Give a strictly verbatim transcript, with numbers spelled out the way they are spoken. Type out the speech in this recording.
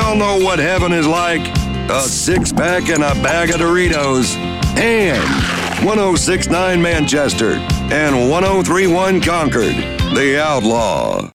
all know what heaven is like. A six-pack and a bag of Doritos. And one oh six point nine Manchester and one oh three point one Concord. The Outlaw.